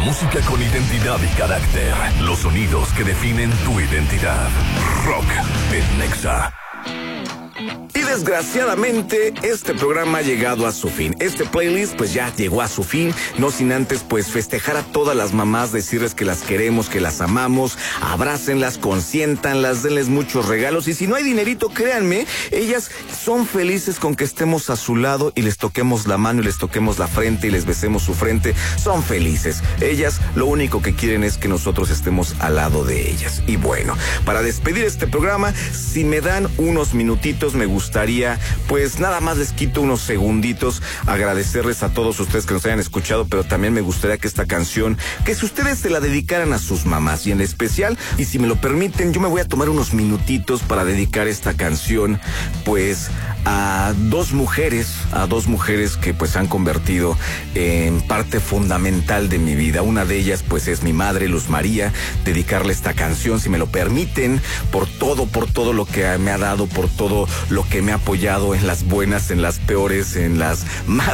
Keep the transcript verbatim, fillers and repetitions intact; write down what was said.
música con identidad y carácter. Los sonidos que definen tu identidad. Rock en Nexa. Y desgraciadamente este programa ha llegado a su fin. Este playlist pues ya llegó a su fin, no sin antes pues festejar a todas las mamás, decirles que las queremos, que las amamos, abrácenlas, consiéntanlas, denles muchos regalos y si no hay dinerito, créanme, ellas son felices con que estemos a su lado y les toquemos la mano y les toquemos la frente y les besemos su frente, son felices. Ellas lo único que quieren es que nosotros estemos al lado de ellas. Y bueno, para despedir este programa, si me dan unos minutitos, me gustaría, pues nada más les quito unos segunditos, agradecerles a todos ustedes que nos hayan escuchado, pero también me gustaría que esta canción, que si ustedes se la dedicaran a sus mamás y en especial, y si me lo permiten, yo me voy a tomar unos minutitos para dedicar esta canción, pues a dos mujeres, a dos mujeres que pues han convertido en parte fundamental de mi vida. Una de ellas pues es mi madre, Luz María, dedicarle esta canción, si me lo permiten, por todo, por todo lo que me ha dado, por todo lo que me ha apoyado en las buenas, en las peores, en las más